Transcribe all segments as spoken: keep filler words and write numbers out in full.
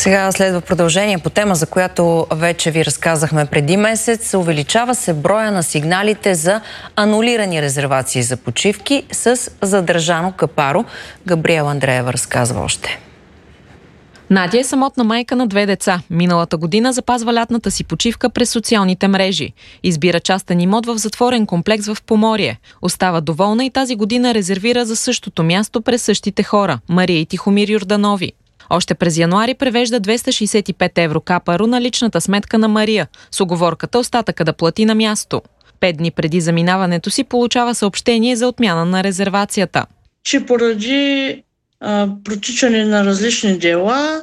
Сега следва продължение по тема, за която вече ви разказахме преди месец. Увеличава се броя на сигналите за анулирани резервации за почивки с задържано капаро. Габриела Андреева разказва още. Надя е самотна майка на две деца. Миналата година запазва лятната си почивка през социалните мрежи. Избира частен имот в затворен комплекс в Поморие. Остава доволна и тази година резервира за същото място през същите хора – Мария и Тихомир Йорданови. Още през януари превежда двеста шейсет и пет евро капаро на личната сметка на Мария, с уговорката остатъка да плати на място. Пет дни преди заминаването си получава съобщение за отмяна на резервацията. Че поради а, протичане на различни дела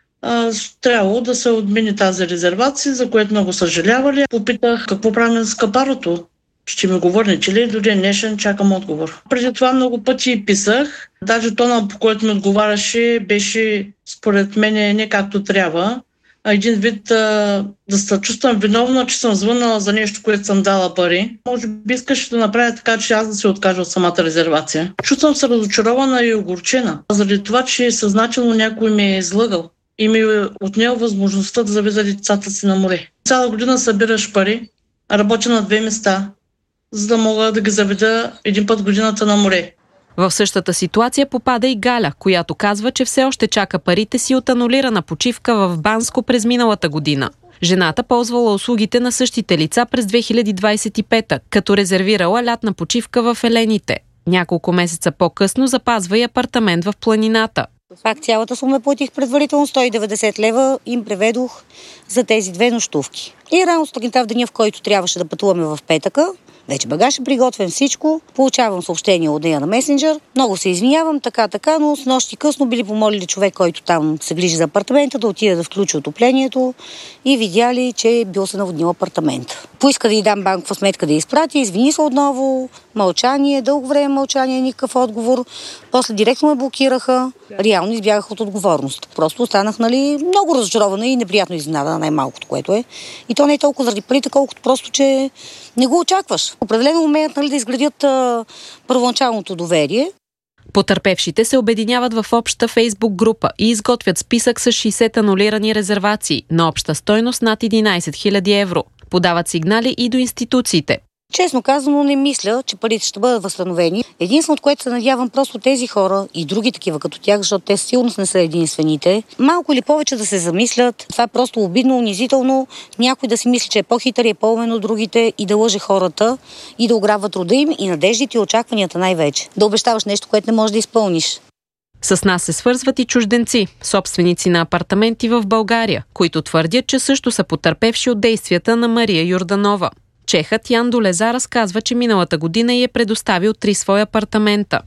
а, трябвало да се отмени тази резервация, за което много съжалявали. Попитах какво правим с капарото. Ще ми го върнете ли? До ден днешен чакам отговор. Преди това много пъти писах. Даже тона, по който ми отговаряше, беше според мен не както трябва. А един вид а, да се чувствам виновна, че съм звънала за нещо, което съм дала пари. Може би искаше да направя така, че аз да се откажа от самата резервация. Чувствам се разочарована и огорчена. Заради това, че съзнателно някой ми е излъгал и ми е отнел възможността да заведа децата си на море. Цяла година събираш пари, работя на две места, за да мога да ги заведа един път годината на море. В същата ситуация попада и Галя, която казва, че все още чака парите си от анулирана почивка в Банско през миналата година. Жената ползвала услугите на същите лица през две хиляди двадесет и пета, като резервирала лятна почивка в Елените. Няколко месеца по-късно запазва и апартамент в планината. Пак цялата сума платих предварително, сто и деветдесет лева им преведох за тези две нощувки. И рано сутринта в деня, в който трябваше да пътуваме в петъка, вече багаж е приготвен, всичко. Получавам съобщение от нея на месенджер. Много се извинявам, така, така, но с нощи късно били помолили човек, който там се грижи за апартамента, да отиде да включи отоплението и видяли, че бил се наводнил апартамент. Поиска да й дам банкова сметка да я изпрати, извини се отново, мълчание, дълго време мълчание, никакъв отговор. После директно ме блокираха, реално избягах от отговорност. Просто останах, нали, много разочарована и неприятно изненадана, най-малкото, което е. И то не е толкова заради парите, колкото просто, че не го очакваш. Определено умеят, нали, да изградят а, първоначалното доверие. Потърпевшите се обединяват в обща Фейсбук група и изготвят списък с шейсет анулирани резервации на обща стойност над единадесет хиляди евро. Подават сигнали и до институциите. Честно казано, не мисля, че парите ще бъдат възстановени. Единственото, което се надявам, просто тези хора и други такива като тях, защото те сигурно не са единствените, малко или повече да се замислят. Това е просто обидно, унизително. Някой да си мисли, че е по-хитър и е по-умен от другите и да лъже хората и да ограбва труда им и надеждите и очакванията най-вече. Да обещаваш нещо, което не можеш да изпълниш. С нас се свързват и чужденци, собственици на апартаменти в България, които твърдят, че също са потърпевши от действията на Мария Йорданова. Чехът Ян Долеза разказва, че миналата година й е предоставил три свои апартамента.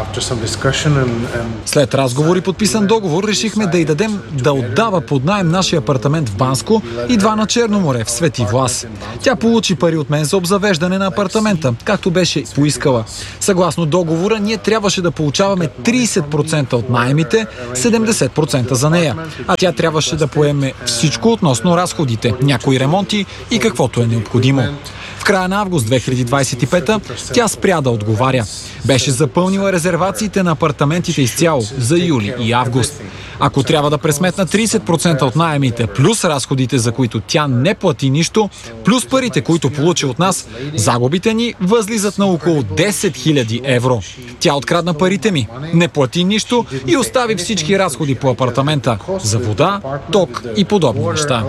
След разговор и подписан договор решихме да й дадем да отдава под наем нашия апартамент в Банско и два на Черно море в Свети Влас. Тя получи пари от мен за обзавеждане на апартамента, както беше поискала. Съгласно договора, ние трябваше да получаваме тридесет процента от наемите, седемдесет процента за нея. А тя трябваше да поеме всичко относно разходите, някои ремонти и каквото е необходимо. В края на август две хиляди двадесет и пета тя спря да отговаря. Беше запълнила резервациите на апартаментите изцяло за юли и август. Ако трябва да пресметна тридесет процента от наемите, плюс разходите, за които тя не плати нищо, плюс парите, които получи от нас, загубите ни възлизат на около десет хиляди евро. Тя открадна парите ми, не плати нищо и остави всички разходи по апартамента за вода, ток и подобни неща.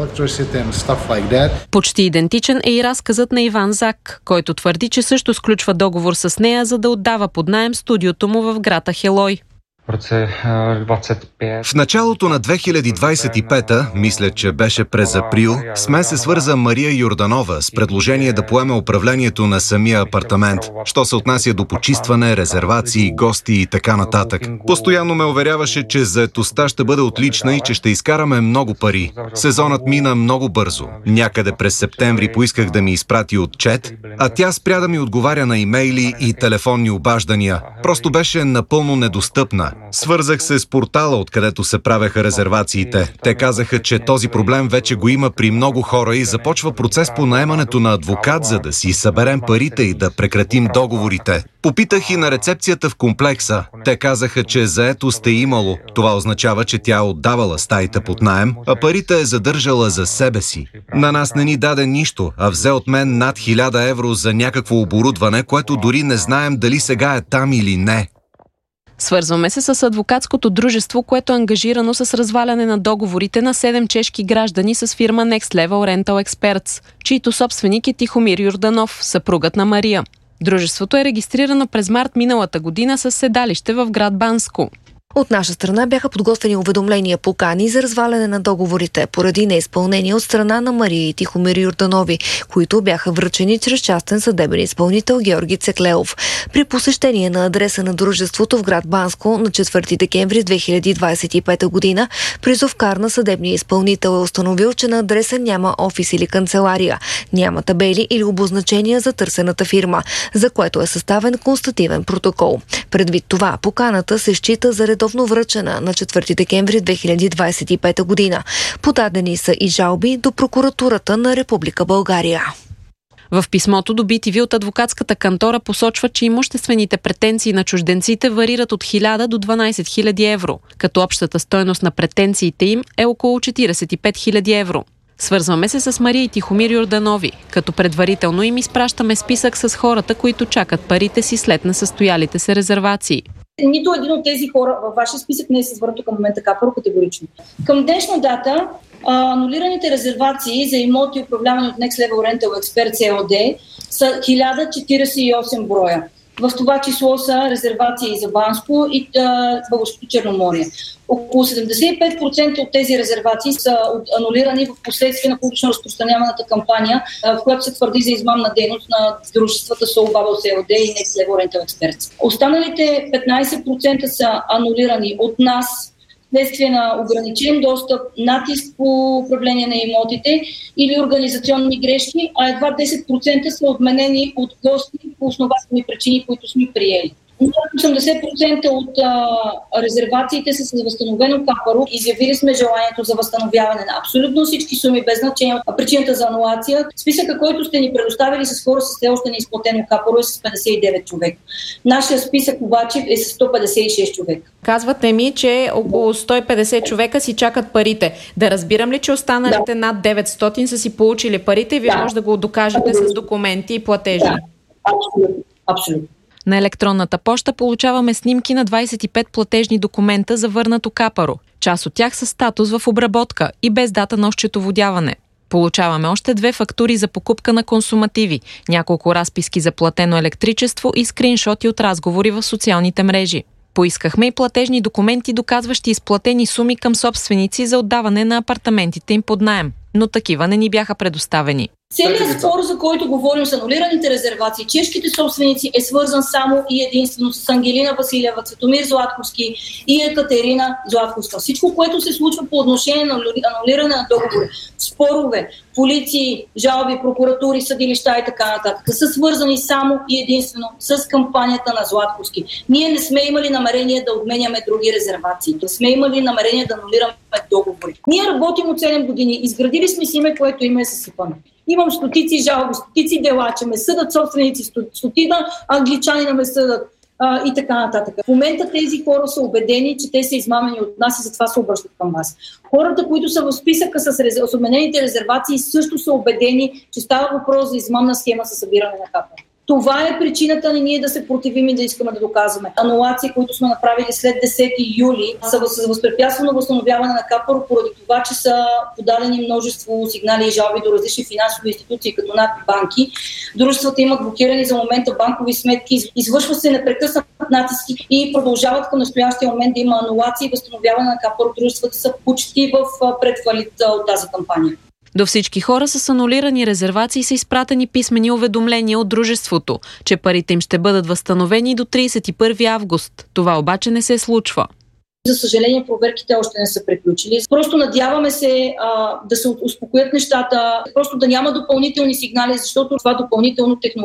Почти идентичен е и разказът на Иван Зак, който твърди, че също сключва договор с нея, за да отдава под наем студиото му в град Ахелой. В началото на две хиляди двадесет и пета, мисля, че беше през април, с мен се свърза Мария Йорданова с предложение да поеме управлението на самия апартамент, що се отнася до почистване, резервации, гости и така нататък. Постоянно ме уверяваше, че заетостта ще бъде отлична и че ще изкараме много пари. Сезонът мина много бързо. Някъде през септември поисках да ми изпрати отчет, а тя спря да ми отговаря на имейли и телефонни обаждания. Просто беше напълно недостъпна. Свързах се с портала, откъдето се правеха резервациите. Те казаха, че този проблем вече го има при много хора и започва процес по наемането на адвокат, за да си съберем парите и да прекратим договорите. Попитах и на рецепцията в комплекса. Те казаха, че заетост е имало. Това означава, че тя отдавала стаите под наем, а парите е задържала за себе си. На нас не ни даде нищо, а взе от мен над хиляда евро за някакво оборудване, което дори не знаем дали сега е там или не. Свързваме се с адвокатското дружество, което е ангажирано с разваляне на договорите на седем чешки граждани с фирма Next Level Rental Experts, чийто собственик е Тихомир Йорданов, съпругът на Мария. Дружеството е регистрирано през март миналата година с седалище в град Банско. От наша страна бяха подготвени уведомления покани за разваляне на договорите поради неизпълнение от страна на Мария и Тихомир Йорданови, които бяха връчени чрез частен съдебен изпълнител Георги Цеклеов. При посещение на адреса на дружеството в град Банско на четвърти декември две хиляди двадесет и пета година, призовкар на съдебния изпълнител е установил, че на адреса няма офис или канцелария, няма табели или обозначения за търсената фирма, за което е съставен констативен протокол. Предвид това, поканата се счита за редовно връчена на четвърти декември две хиляди двадесет и пета година. Подадени са и жалби до прокуратурата на Република България. В писмото до би ти ви от адвокатската кантора посочва, че имуществените претенции на чужденците варират от хиляда до дванадесет хиляди евро, като общата стойност на претенциите им е около четиридесет и пет хиляди евро. Свързваме се с Мария и Тихомир Йорданови, като предварително им изпращаме списък с хората, които чакат парите си след несъстоялите се резервации. Нито един от тези хора във вашия списък не е с върнато към момента капаро категорично. Към днешна дата анулираните резервации за имоти, управлявани от Next Level Rental Experts ЕООД, са хиляда четиридесет и осем броя. В това число са резервации за Банско и Българското Черноморие. Около седемдесет и пет процента от тези резервации са анулирани в последствие на публично разпространяваната кампания, в която се твърди за измамна дейност на дружествата Soul Bubbles ЕООД и Next Level Rental Experts. Останалите петнадесет процента са анулирани от нас вследствие на ограничен достъп, натиск по управление на имотите или организационни грешки, а едва десет процента са отменени от гости по основателни причини, които сме приели. осемдесет процента от а, резервациите са с възстановено капаро. Изявили сме желанието за възстановяване на абсолютно всички суми, без значение от причината за анулация. Списъка, който сте ни предоставили с хора с все още неизплатено капаро, е с петдесет и девет човека. Нашия списък обаче е с сто петдесет и шест човека. Казвате ми, че около сто и петдесет човека си чакат парите. Да разбирам ли, че останалите да. над деветстотин са си получили парите и вие да. може да го докажете да. с документи и платежи? Да, абсолютно. абсолютно. На електронната поща получаваме снимки на двадесет и пет платежни документа за върнато капаро. Част от тях са статус в обработка и без дата на осчетоводяване. Получаваме още две фактури за покупка на консумативи, няколко разписки за платено електричество и скриншоти от разговори в социалните мрежи. Поискахме и платежни документи, доказващи изплатени суми към собственици за отдаване на апартаментите им под наем, но такива не ни бяха предоставени. Целият спор, за който говорим с анулираните резервации, чешките собственици, е свързан само и единствено с Ангелина Василева, Цветомир Златковски и Екатерина Златковска. Всичко, което се случва по отношение на анулиране на договори, спорове, полиции, жалби, прокуратури, съдилища и така нататък, са свързани само и единствено с кампанията на Златковски. Ние не сме имали намерение да отменяме други резервации. Не сме имали намерение да анулираме договори. Ние работим от седем години. Изградили сме си име, което име е съсипано. Имам стотици жалби, стотици дела, че ме съдат собственици, стотина англичани да ме съдат а, и така нататък. В момента тези хора са убедени, че те са измамени от нас и затова се обръщат към вас. Хората, които са в списъка с, рез... с отменените резервации, също са убедени, че става въпрос за измамна схема за събиране на капаро. Това е причината ни ние да се противим и да искаме да доказваме. Анулации, които сме направили след десети юли, са за възпрепятствано възстановяване на капаро, поради това, че са подадени множество сигнали и жалби до различни финансови институции, като НАП и банки. Дружествата имат блокирани за момента банкови сметки, извършва се непрекъснат натиски и продължават към настоящия момент да има анулации и възстановяване на капаро. Дружествата са почти в предфалит от тази кампания. До всички хора с анулирани резервации са изпратени писмени уведомления от дружеството, че парите им ще бъдат възстановени до тридесет и първи август. Това обаче не се случва. За съжаление, проверките още не са приключили. Просто надяваме се а, да се успокоят нещата, просто да няма допълнителни сигнали, защото това допълнително технологично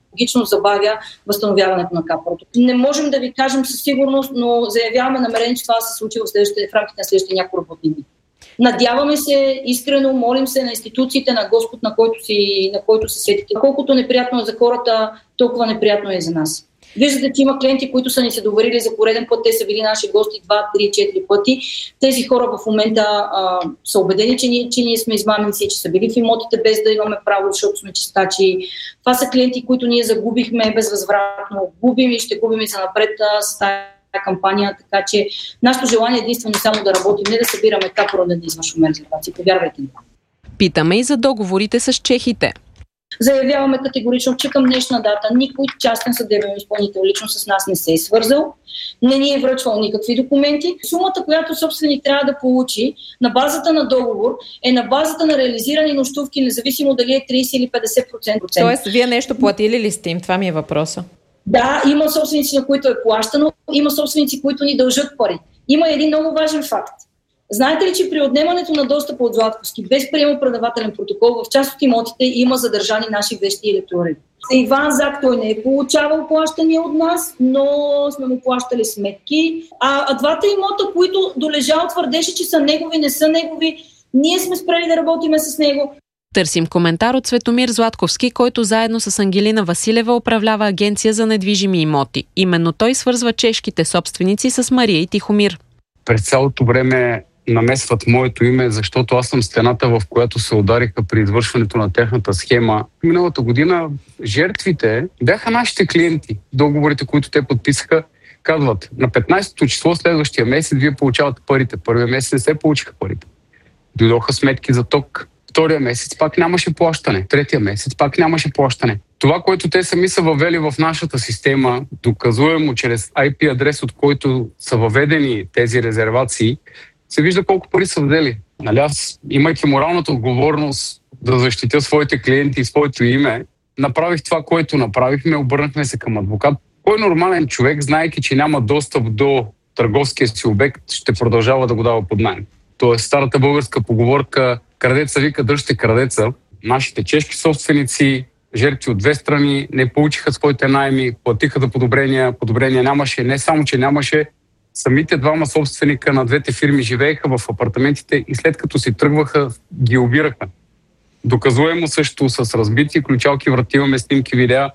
логично забавя възстановяването на капарото. Не можем да ви кажем със сигурност, но заявяваме намерение, че това се случи в, в рамките на следващите няколко работни дни. Надяваме се, искрено, молим се на институциите, на Господ, на който, си, на който се сетите. Колкото неприятно е за хората, толкова неприятно е и за нас. Виждате, че има клиенти, които са ни се доверили за пореден път. Те са били наши гости два, три, четири пъти. Тези хора в момента а, са убедени, че ние, че ние сме измаменци, че са били в имотите без да имаме право, защото сме чистачи. Това са клиенти, които ние загубихме безвъзвратно. Губим и ще губим и за напред с тази кампания. Така че нашето желание е единствено само да работим, не да събираме капора, да не извършваме резервации. Повярвайте ми. Питаме и за договорите с чехите. Заявяваме категорично, че към днешна дата никой частен съдебен изпълнител лично с нас не се е свързал, не ни е връчвал никакви документи. Сумата, която собственик трябва да получи на базата на договор, е на базата на реализирани нощувки, независимо дали е трийсет или петдесет процента. Тоест, вие нещо платили ли сте им? Това ми е въпроса. Да, има собственици, на които е плащано, има собственици, които ни дължат пари. Има един много важен факт. Знаете ли, че при отнемането на достъпа от Златковски без приемо-предавателен протокол в част от имотите има задържани наши вещи и електроуреди? Иван Зак, той не е получавал плащания от нас, но сме му плащали сметки. А, а двата имота, които Долежал твърдеше, че са негови, не са негови, ние сме спрели да работиме с него. Търсим коментар от Светомир Златковски, който заедно с Ангелина Василева управлява агенция за недвижими имоти. Именно той свързва чешките собственици с Мария и Тихомир. През цялото време намесват моето име, защото аз съм стената, в която се удариха при извършването на техната схема. Миналата година жертвите бяха нашите клиенти. Договорите, които те подписаха, казват, на петнайсето число следващия месец вие получавате парите. Първия месец не се получиха парите. Дойдоха сметки за ток. Втория месец пак нямаше плащане. Третия месец пак нямаше плащане. Това, което те сами са въвели в нашата система, доказуемо чрез ай пи адрес, от който са въведени тези резервации, се вижда колко пари са взели. Нали, аз, имайки моралната отговорност да защитя своите клиенти и своето име, направих това, което направихме, обърнахме се към адвокат. Кой нормален човек, знаейки, че няма достъп до търговския си обект, ще продължава да го дава под наем? Тоест старата българска поговорка "Крадеца вика, дръжте крадеца". Нашите чешки собственици, жертви от две страни, не получиха своите наеми, платиха за подобрения, подобрения нямаше. Не само, че нямаше, самите двама собственика на двете фирми живееха в апартаментите и след като си тръгваха, ги обираха. Доказуемо също с разбити ключалки, врати, имаме снимки, видеа.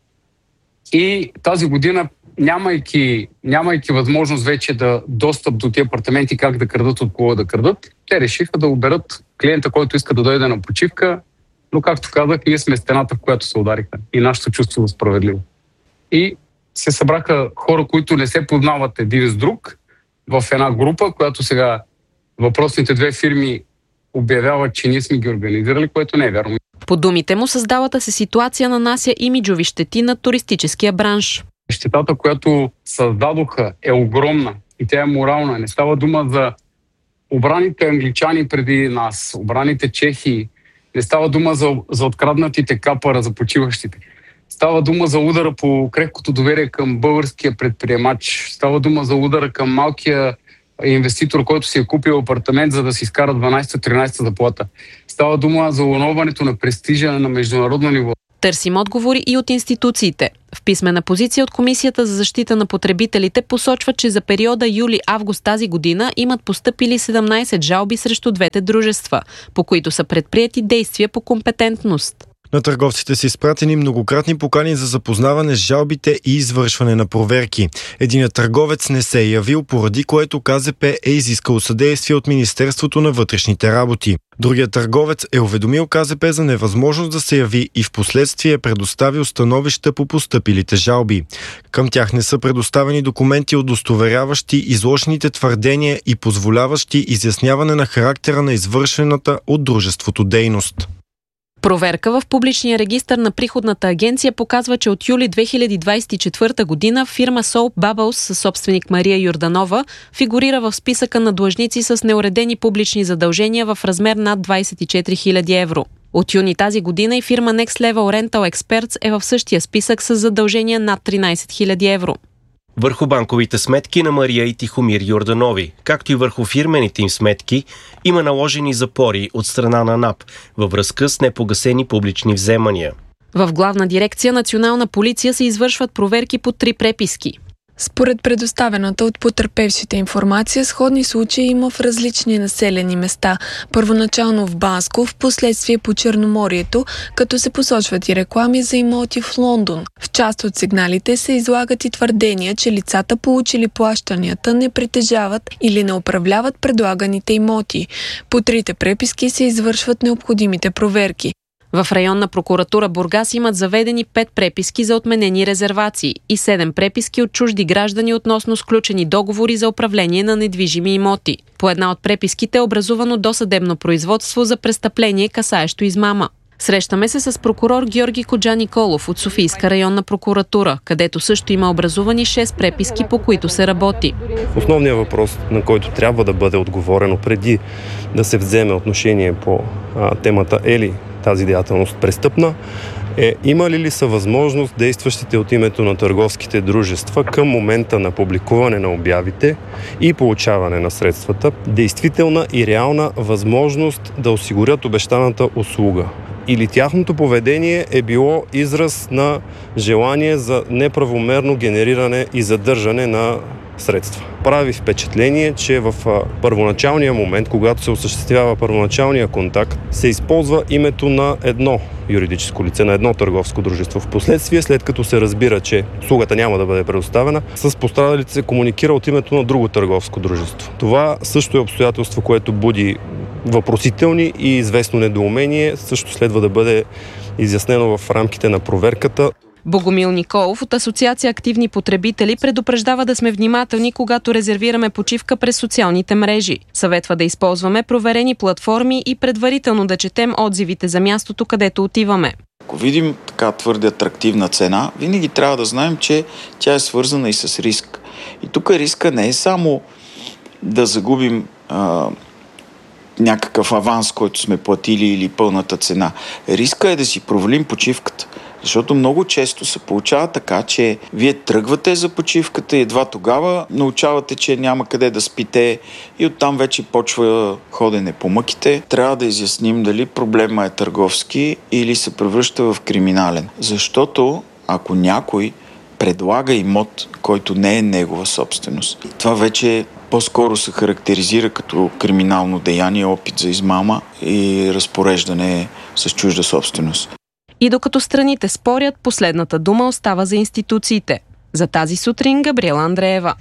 И тази година, нямайки, нямайки възможност вече да достъп до тези апартаменти, как да крадат, от кого да крадат, те решиха да оберат клиента, който иска да дойде на почивка, но както казах, ние сме стената, в която се удариха и нашето чувство за справедливо. И се събраха хора, които не се познават един с друг, в една група, която сега въпросните две фирми обявяват, че ние сме ги организирали, което не е вярно. По думите му, създалата се ситуация нанася имиджови щети на туристическия бранш. Щетата, която създадоха, е огромна и тя е морална. Не става дума за обраните англичани преди нас, обраните чехи, не става дума за, за откраднатите капара, за почиващите. Става дума за удара по крехкото доверие към българския предприемач. Става дума за удара към малкия инвеститор, който си е купил апартамент, за да си изкара дванайсета-тринайсета заплата. Става дума за уронването на престижа на международно ниво. Търсим отговори и от институциите. В писмена позиция от Комисията за защита на потребителите посочва, че за периода юли-август тази година имат постъпили седемнайсет жалби срещу двете дружества, по които са предприети действия по компетентност. На търговците са изпратени многократни покани за запознаване с жалбите и извършване на проверки. Единият търговец не се е явил, поради което ка зет пе е изискал съдействие от Министерството на вътрешните работи. Другият търговец е уведомил ка зет пе за невъзможност да се яви и в последствие е предоставил становища по постъпилите жалби. Към тях не са предоставени документи, удостоверяващи изложените твърдения и позволяващи изясняване на характера на извършената от дружеството дейност. Проверка в публичния регистър на приходната агенция показва, че от юли две хиляди двайсет и четвърта година фирма Soap Bubbles със собственик Мария Йорданова фигурира в списъка на длъжници с неуредени публични задължения в размер над двайсет и четири хиляди евро. От юни тази година и фирма Next Level Rental Experts е в същия списък с задължения над тринайсет хиляди евро. Върху банковите сметки на Мария и Тихомир Йорданови, както и върху фирмените им сметки, има наложени запори от страна на НАП във връзка с непогасени публични вземания. В Главна дирекция Национална полиция се извършват проверки по три преписки. Според предоставената от потърпевшите информация, сходни случаи има в различни населени места. Първоначално в Банско, в последствие по Черноморието, като се посочват и реклами за имоти в Лондон. В част от сигналите се излагат и твърдения, че лицата, получили плащанията, не притежават или не управляват предлаганите имоти. По трите преписки се извършват необходимите проверки. В районна прокуратура Бургас имат заведени пет преписки за отменени резервации и седем преписки от чужди граждани относно сключени договори за управление на недвижими имоти. По една от преписките е образувано досъдебно производство за престъпление, касаещо измама. Срещаме се с прокурор Георги Коджа Николов от Софийска районна прокуратура, където също има образувани шест преписки, по които се работи. Основният въпрос, на който трябва да бъде отговорено преди да се вземе отношение по а, темата е ли тази деятелност престъпна, е имали ли са възможност действащите от името на търговските дружества към момента на публикуване на обявите и получаване на средствата действителна и реална възможност да осигурят обещаната услуга. Или тяхното поведение е било израз на желание за неправомерно генериране и задържане на средства. Прави впечатление, че в първоначалния момент, когато се осъществява първоначалния контакт, се използва името на едно юридическо лице, на едно търговско дружество. Впоследствие, след като се разбира, че услугата няма да бъде предоставена, с пострадалите се комуникира от името на друго търговско дружество. Това също е обстоятелство, което буди въпросителни и известно недоумение, също следва да бъде изяснено в рамките на проверката. Богомил Николов от Асоциация Активни потребители предупреждава да сме внимателни, когато резервираме почивка през социалните мрежи. Съветва да използваме проверени платформи и предварително да четем отзивите за мястото, където отиваме. Ако видим така твърде атрактивна цена, винаги трябва да знаем, че тя е свързана и с риск. И тук риска не е само да загубим а, някакъв аванс, който сме платили или пълната цена. Риска е да си провалим почивката. Защото много често се получава така, че вие тръгвате за почивката и едва тогава научавате, че няма къде да спите и оттам вече почва ходене по мъките. Трябва да изясним дали проблема е търговски или се превръща в криминален. Защото ако някой предлага имот, който не е негова собственост, това вече по-скоро се характеризира като криминално деяние, опит за измама и разпореждане с чужда собственост. И докато страните спорят, последната дума остава за институциите. За тази сутрин Габриела Андреева.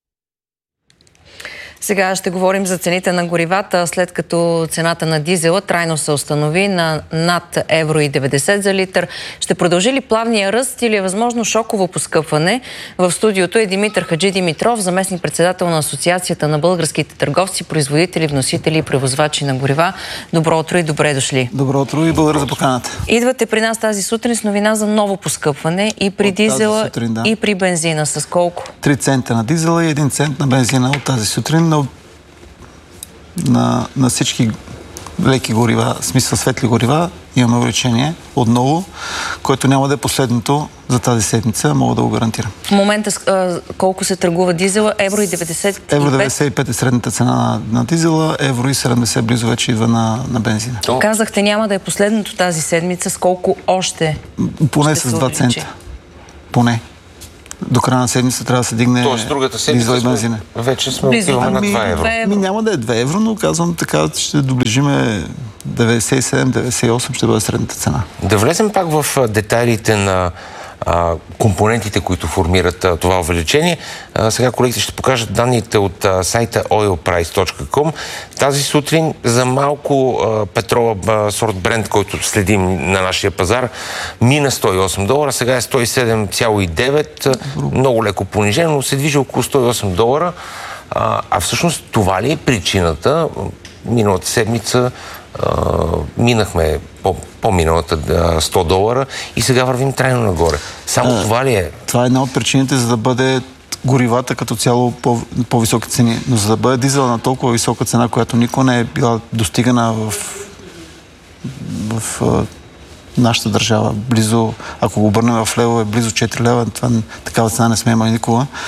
Сега ще говорим за цените на горивата, след като цената на дизела трайно се установи на над евро и деветдесет за литър. Ще продължи ли плавния ръст или е възможно шоково поскъпване? В студиото е Димитър Хаджи Димитров, заместник-председател на Асоциацията на българските търговци, производители, вносители и превозвачи на горива. Добро утро и добре дошли. Добро утро и благодаря за поканата. Идвате при нас тази сутрин с новина за ново поскъпване и при дизела, сутрин, да. И при бензина. С колко? три цента на дизела и един цент на бензина от тази сутрин. На, на, на всички леки горива, в смисъл светли горива, имаме увеличение отново, което няма да е последното за тази седмица, мога да го гарантирам. В момента колко се търгува дизела? Евро и деветдесет и пет? Евро деветдесет и пет е средната цена на, на дизела, евро и седемдесет близо вече идва на, на бензина. Казахте, няма да е последното тази седмица, с колко още? Поне с два цента. Поне. До края на седмица трябва да се дигне дизел и бензина. Вече сме отиваме на два евро. Ми, няма да е две евро, но казвам така, ще доближиме деветдесет и седем деветдесет и осем ще бъде средната цена. Да влезем пак в детайлите на а, компонентите, които формират а, това увеличение. А, сега колегите ще покажат данните от а, сайта ойл прайс точка ком. Тази сутрин за малко а, петрола а, сорт Brent, който следим на нашия пазар, мина сто и осем долара, сега е сто и седем цяло и девет, много леко понижено, но се движи около сто и осем долара. А, а всъщност това ли е причината? Миналата седмица Uh, минахме по, по-миналата сто долара и сега вървим трайно нагоре. Само а, това ли е? Това е една от причините, за да бъде горивата като цяло по, по-високи цени. Но за да бъде дизел на толкова висока цена, която никога не е била достигана в, в, в нашата държава, близо, ако го обърнем в лево, е близо четири лева, това, такава цена не сме имали никога.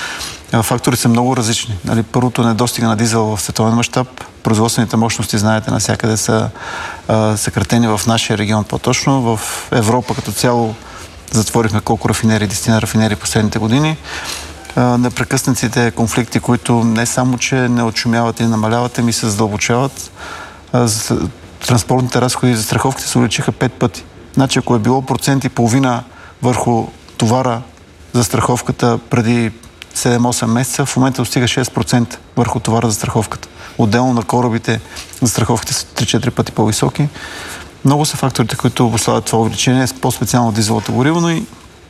Фактори са много различни. Нали, първото недостига на дизел в световен мащаб. Производствените мощности, знаете, навсякъде са а, съкратени в нашия регион по-точно. В Европа като цяло затворихме колко рафинери, десетина рафинери последните години. А, непрекъснатите конфликти, които не само, че не отшумяват и намаляват, ами се задълбочават. А, за, транспортните разходи за страховките се увеличиха пет пъти. Значи, ако е било процент и половина върху товара за страховката преди седем-осем месеца, в момента достига шест процента върху товара за страховката. Отделно на корабите за страховките са три-четири пъти по-високи. Много са факторите, които обуславят това увеличение, по-специално дизеловото гориво, но и,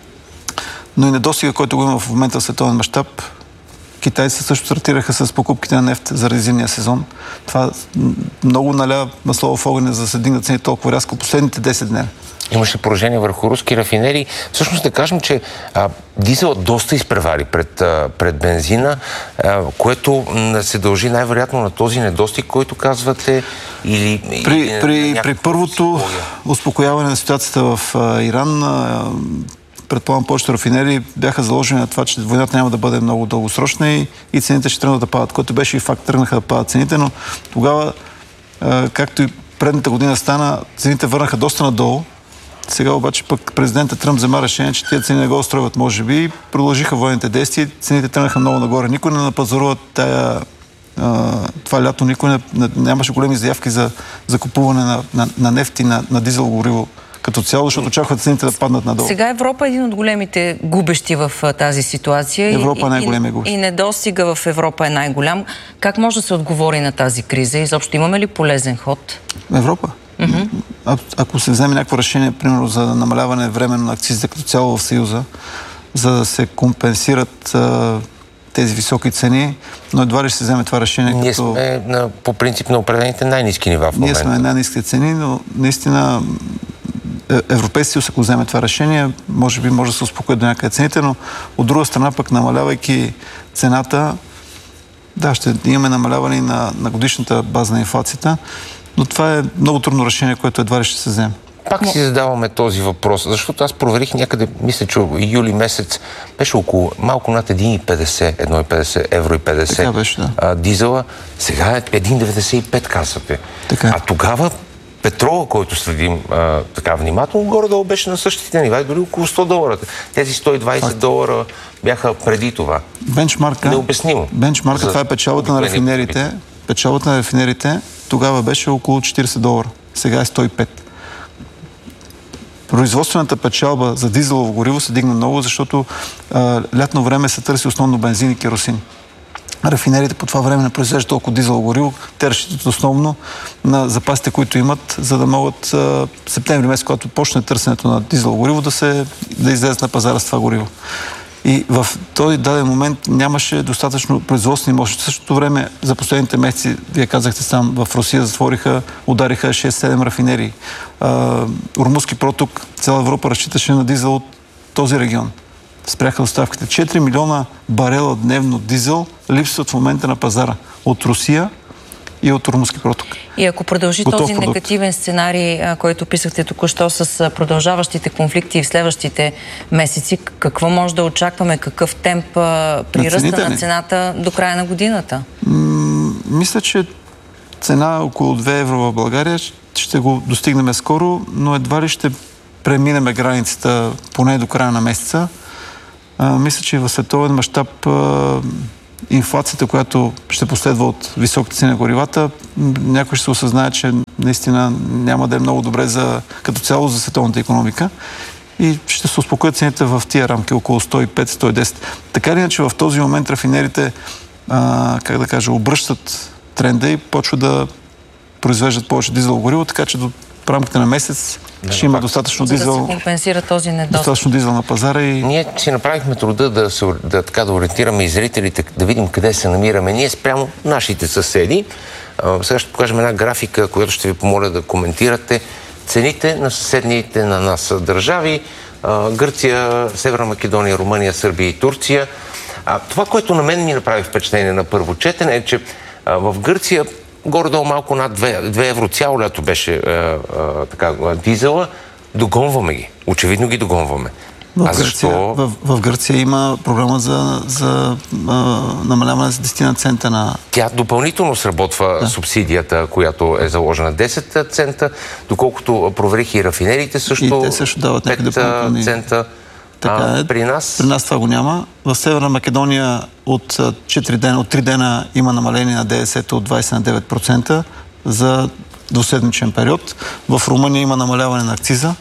но и недостига, който го има в момента в световен мащаб. Китайците също стартираха с покупките на нефт заради зимния сезон. Това много наля масло в огъня, за да се дигнат цени толкова рязко последните десет дни. Имаше поражение върху руски рафинери. Всъщност да кажем, че а, дизелът доста изпревари пред, а, пред бензина, а, което се дължи най-вероятно на този недостиг, който казвате, или... При, или при, на при първото успокояване на ситуацията в а, Иран, а, предполагам, повечето рафинери бяха заложени на това, че войната няма да бъде много дългосрочна и, и цените ще тръгнат да падат, което беше и факт, тръгнаха да падат цените, но тогава, а, както и предната година стана, цените върнаха доста надолу. Сега обаче пък президента Тръмп взема решение, че тези цени не го устройват, може би, и продължиха военните действия, цените тръгнаха много нагоре. Никой не напазарува тая, а, това лято, никой не, не, нямаше големи заявки за, за купуване на, на, на нефт и на, на дизел гориво като цяло, защото очакват цените да паднат надолу. Сега Европа е един от големите губещи в тази ситуация. Европа е най-големия губещ. И недостига в Европа е най-голям. Как може да се отговори на тази криза? Изобщо имаме ли полезен ход? Европа. Mm-hmm. А, ако се вземе някакво решение, примерно за намаляване временно на акцизите като цяло в Съюза, за да се компенсират а, тези високи цени, но едва ли ще се вземе това решение. Ние като... сме на, по принцип на определените най-ниски нива в момента. Ние сме на най-ниските цени, но наистина Европейския съюз, ако вземе това решение, може би може да се успокоят до някъде цените, но от друга страна пък намалявайки цената, да, ще имаме намаляване на, на годишната база на инфлацията, но това е много трудно решение, което едва ли ще се вземе. Пак си задаваме този въпрос, защото аз проверих някъде, мисля, че юли месец беше около малко над един цяло и петдесет, едно цяло и петдесет, евро и петдесет така беше, да. а, дизела. Сега е един цяло деветдесет и пет казвате. Така. А тогава петрола, който следим а, така внимателно, горе-долу беше на същите нива и дори около сто долара. Тези сто и двадесет Факт. долара бяха преди това. Бенчмарка, необяснимо. Бенчмарка, това е печалбата на рафинерите. Печалбата на рафинерите тогава беше около четиридесет долара. Сега е сто и пет. Производствената печалба за дизелово гориво се дигна много, защото а, лятно време се търси основно бензин и керосин. Рафинерите по това време не произвеждат толкова дизелово гориво. Те разчитат основно на запасите, които имат, за да могат а, септември месец, когато почне търсенето на дизелово гориво, да, се, да излезат на пазара с това гориво. И в този даден момент нямаше достатъчно производствени мощности. В същото време за последните месеци, вие казахте сам, в Русия затвориха, удариха шест-седем рафинерии. Румънски проток, цяла Европа разчиташе на дизел от този регион. Спряха доставките. четири милиона барела дневно дизел липсват в момента на пазара от Русия и от Румънски проток. И ако продължи Готов този продукт. негативен сценарий, който писахте току-що с продължаващите конфликти в следващите месеци, какво може да очакваме? Какъв темп при ръста на цената до края на годината? М- мисля, че цена около две евро в България ще го достигнем скоро, но едва ли ще преминем границата поне до края на месеца. А, мисля, че в световен мащаб инфлацията, която ще последва от високите цени на горивата, някой ще се осъзнае, че наистина няма да е много добре за, като цяло за световната икономика и ще се успокоят цените в тия рамки, около сто и пет до сто и десет. Така или иначе в този момент рафинерите, а, как да кажа, обръщат тренда и почват да произвеждат повече дизелово гориво, така че до рамките на месец да, ще има достатъчно дизел. Да се компенсира този недостиг. Достатъчно дизел на пазара и... Ние си направихме труда да, се, да, така, да ориентираме и зрителите, да видим къде се намираме. Ние спрямо нашите съседи. А, сега ще покажем една графика, която ще ви помоля да коментирате. Цените на съседните на нас държави. А, Гърция, Северна Македония, Румъния, Сърбия и Турция. А, това, което на мен ми направи впечатление на първо четене е, че а, в Гърция горе-долу малко над две евро цяло лято беше а, а, така, дизела. Догонваме ги. Очевидно ги догонваме. В а Гърция, защо? В, в Гърция има програма за, за а, намаляване с десет цента на... Тя допълнително сработва да. Субсидията, която е заложена десет цента, доколкото проверих и рафинерите също, и те също дават пет цента. Така е. А, при нас? При нас това го няма. В Северна Македония от четири дена, от три дена има намаление на ДДС от двайсет на девет процента за двуседмичен период. В Румъния има намаляване на акциза.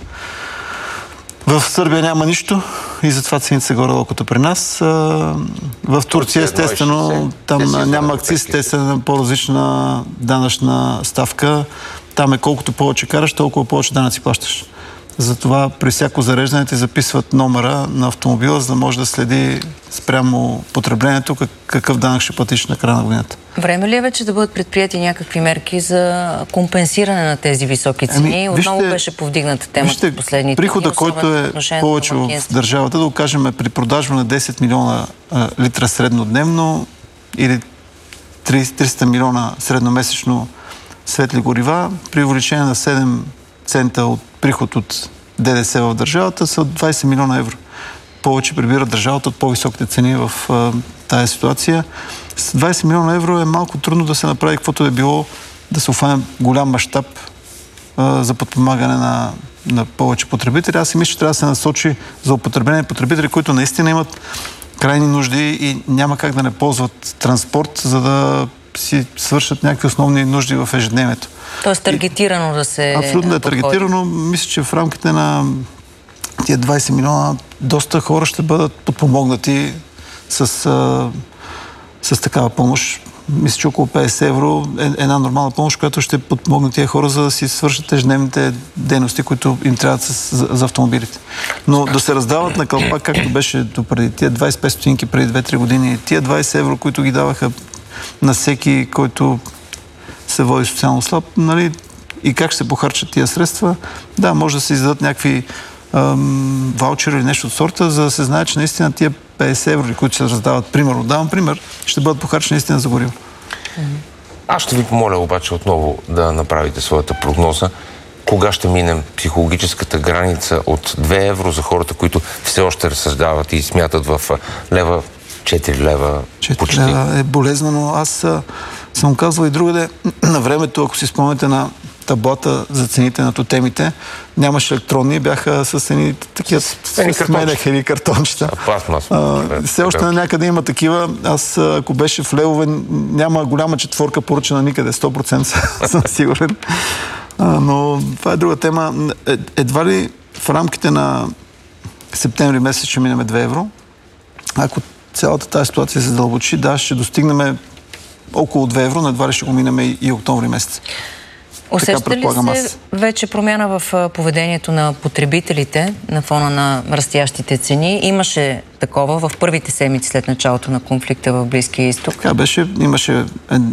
В Сърбия няма нищо и затова цените са горе колкото при нас. В Турция, естествено, там няма акциз, те са на по-различна данъчна ставка. Там е колкото повече караш, толкова повече данъци плащаш. Затова при всяко зареждане ти записват номера на автомобила, за да може да следи спрямо потреблението какъв данък ще платиш на края на годината. Време ли е вече да бъдат предприяти някакви мерки за компенсиране на тези високи цени? Ами, вижте, отново беше повдигната темата в последните дни. Прихода, който е повече в държавата, да го кажем, при продажба на десет милиона а, литра среднодневно или триста милиона средномесечно светли горива, при увеличение на седем цента от приход от ДДС в държавата са двайсет милиона евро. Повече прибира държавата от по-високите цени в а, тая ситуация. С двайсет милиона евро е малко трудно да се направи каквото е било, да се офане голям мащаб за подпомагане на, на повече потребители. Аз си мисля, че трябва да се насочи за употребление потребители, които наистина имат крайни нужди и няма как да не ползват транспорт, за да си свършат някакви основни нужди в ежедневието. Тоест таргетирано да се Абсолютно е таргетирано. Мисля, че в рамките на тия двайсет милиона доста хора ще бъдат подпомогнати с, с такава помощ. Мисля, че около петдесет евро е една нормална помощ, която ще подпомогне тия хора, за да си свършат ежедневните дейности, които им трябват за, за автомобилите. Но да се раздават на кълпак, както беше допреди тия двайсет и пет стотинки преди две-три години, тия двайсет евро, които ги даваха на всеки, който се води социално слаб, нали, и как ще се похарчат тия средства. Да, може да се издадат някакви ам, ваучери или нещо от сорта, за да се знае, че наистина тия петдесет евро, които се раздават, примерно, давам пример, ще бъдат похарчени наистина за гориво. Аз ще ви помоля обаче отново да направите своята прогноза. Кога ще минем психологическата граница от две евро за хората, които все още разсъждават и смятат в лева, четири лева почти? четири лева е болезнено. Аз а, съм казвал и другаде, на времето, ако си спомняте на таблата за цените на тотемите, нямаше електронни, бяха с едни такива смеляхери картончета. Все още на някъде има такива. Аз, ако беше в левове, няма голяма четворка поръчена никъде, сто процента съм сигурен. А, но това е друга тема. Едва ли в рамките на септември месец ще минем две евро. Ако цялата тази ситуация се задълбочи, да, ще достигнем около две евро, но едва ли ще го минем и, и октомври месец. Усеща ли се вече промяна в поведението на потребителите на фона на растящите цени? Имаше такова в първите седмици след началото на конфликта в Близкия изток? Така беше. Имаше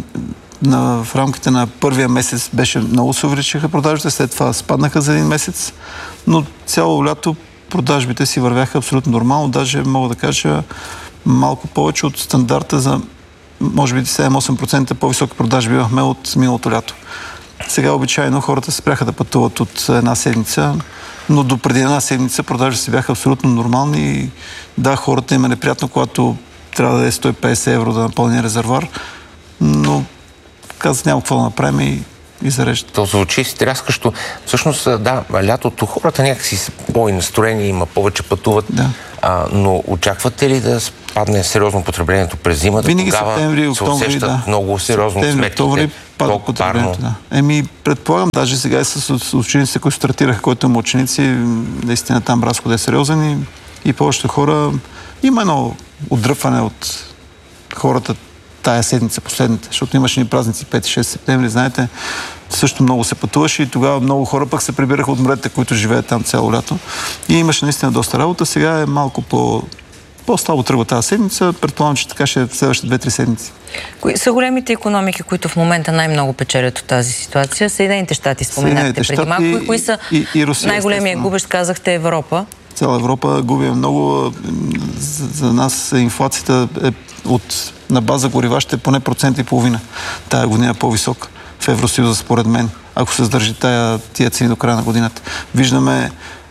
на, в рамките на първия месец беше много се увеличиха продажбите, след това спаднаха за един месец, но цяло лято продажбите си вървяха абсолютно нормално. Даже мога да кажа малко повече от стандарта за може би седем-осем процента по-високи продажби имахме от миналото лято. Сега обичайно хората спряха да пътуват от една седмица, но до преди една седмица продажи си бяха абсолютно нормални и да, хората им е неприятно, когато трябва да е сто и петдесет евро да напълни резервуар, но казват няма какво да направим и, и зареждат. То звучи стряскащо. Всъщност, да, лятото хората някакси са по-настроени, има повече пътуват, да. а, но очаквате ли да спадне сериозно потреблението през зимата? Винаги тогава септември, се октомври, усещат да. много сериозно септември, октомври пада потреблението, да. Еми, предполагам, даже сега и с учениците, които стартираха, които има ученици, наистина там разходът е сериозен и, и повечето хора има едно отдръпване от хората тая седмица, последните, защото имаше ни празници пети и шести септември, знаете, също много се пътуваше и тогава много хора пък се прибираха от морете, които живеят там цяло лято. И имаше наистина доста работа. Сега е малко по, по-слабо тръгва тази седмица. Предполагам, че така ще е в следващите две-три седмици. Кои са големите икономики, които в момента най-много печелят от тази ситуация? Съединените щати споменахте преди малко. И, кои са и, и Русия, най-големия губещ, казахте, Европа? Цяла Европа губи много. За, за нас инфлацията е от, на база горива ще е поне процент и половина. Тая година е по-висока в Евросъюза, според мен, ако се задържи тая, тия цени до края на годината. Виждаме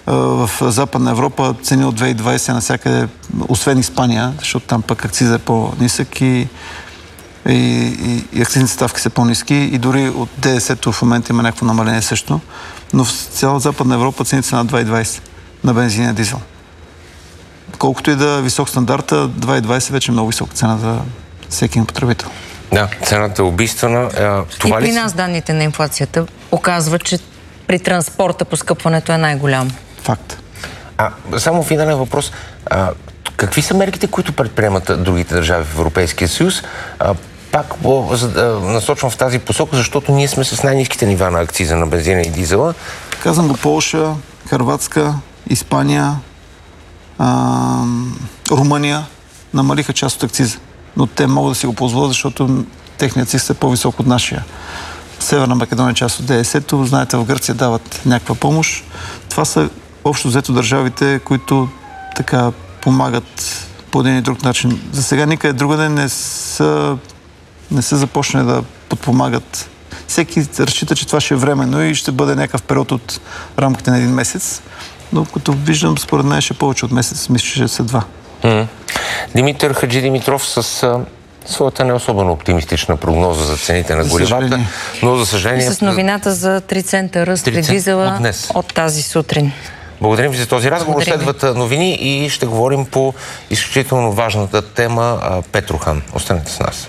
в Западна Европа цени от две хиляди и двадесета навсякъде, освен Испания, защото там пък акциза е по-нисък и, и, и, и акцизните ставки са по-ниски и дори от ДДС-то в момента има някакво намаление също. Но в цяла Западна Европа цените са на две хиляди и двадесета на бензин и дизел. Колкото и да е висок стандарта, две хиляди и двадесета вече е много висока цена за всеки потребител. Да, цената е убийствена. Това и при ли... нас данните на инфлацията оказва, че при транспорта поскъпването е най-голямо. Факт. А, само финален въпрос. А, какви са мерките, които предприемат другите държави в Европейския съюз? А, пак по, за, а, насочвам в тази посока, защото ние сме с най-ниските нива на акциза на бензина и дизела. Казвам го Полша, Хърватска, Испания, а, Румъния намалиха част от акциза. Но те могат да си го позволят, защото техният акциз е по-висок от нашия. Северна Македония част от ДДС-то, знаете, в Гърция дават някаква помощ. Това са общо взето държавите, които така помагат по един и друг начин. За сега никъде другаде не са, не са започнали да подпомагат. Всеки разчита, че това ще е временно и ще бъде някакъв период от рамките на един месец. Но като виждам, според мен ще е повече от месец. Мисля, че са два. Mm-hmm. Димитър Хаджидимитров с а, своята не особено оптимистична прогноза за цените на горивата, но за съжаление... И с новината за три цента ръст при дизела от, от тази сутрин. Благодарим ви за този разговор. Следват новини и ще говорим по изключително важната тема а, Петрохан. Останете с нас.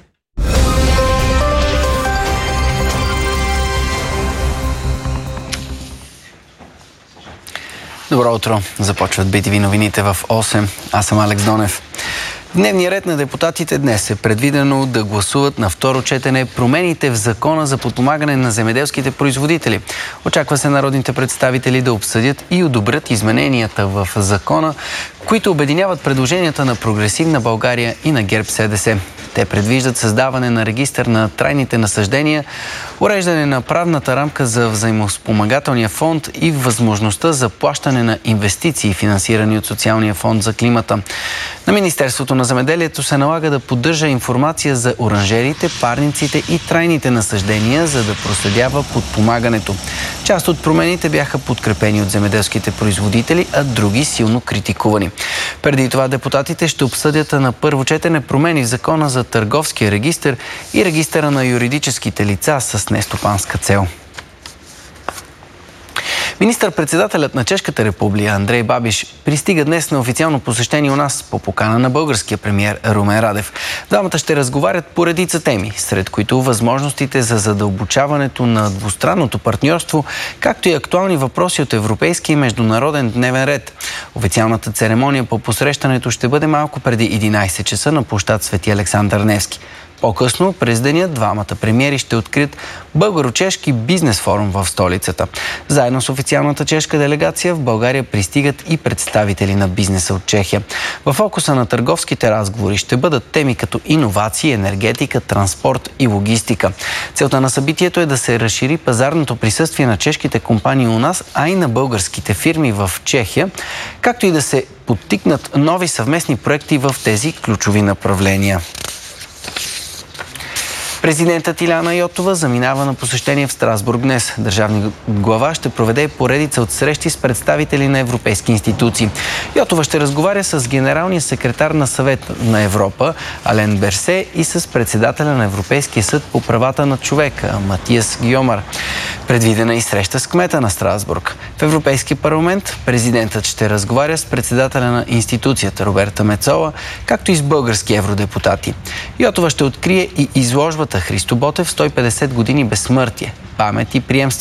Добро утро! Започват би ти ви новините в осем. Аз съм Алекс Донев. В дневния ред на депутатите днес е предвидено да гласуват на второ четене промените в Закона за подпомагане на земеделските производители. Очаква се народните представители да обсъдят и одобрят измененията в Закона, които обединяват предложенията на Прогресивна България и на ГЕРБ-СДС. Те предвиждат създаване на регистър на трайните насаждения, уреждане на правната рамка за взаимоспомагателния фонд и възможността за плащане на инвестиции, финансирани от Социалния фонд за климата. На Министерството на земеделието се налага да поддържа информация за оранжериите, парниците и трайните насаждения, за да проследява подпомагането. Част от промените бяха подкрепени от земеделските производители, а други силно критикувани. Преди това депутатите ще обсъдят на първо четене промени в Закона за търговския регистър и регистъра на юридическите лица с нестопанска цел. Министър-председателят на Чешката република Андрей Бабиш пристига днес на официално посещение у нас по покана на българския премиер Румен Радев. Двамата ще разговарят по редица теми, сред които възможностите за задълбочаването на двустранното партньорство, както и актуални въпроси от европейски и международен дневен ред. Официалната церемония по посрещането ще бъде малко преди единайсет часа на площад Свети Александър Невски. По-късно, през деня, двамата премиери ще открият българо-чешки бизнес форум в столицата. Заедно с официалната чешка делегация в България пристигат и представители на бизнеса от Чехия. В фокуса на търговските разговори ще бъдат теми като иновации, енергетика, транспорт и логистика. Целта на събитието е да се разшири пазарното присъствие на чешките компании у нас, а и на българските фирми в Чехия, както и да се подтикнат нови съвместни проекти в тези ключови направления. Президентът Иляна Йотова заминава на посещение в Страсбург днес. Държавният глава ще проведе поредица от срещи с представители на европейски институции. Йотова ще разговаря с генералния секретар на Съвет на Европа Ален Берсе и с председателя на Европейския съд по правата на човека Матиас Гьомар. Предвидена и среща с кмета на Страсбург. В Европейския парламент президентът ще разговаря с председателя на институцията Роберта Мецола, както и с български евродепутати. Йотова ще открие и изложбата Христо Ботев сто и петдесет години безсмъртие, памет и приемственост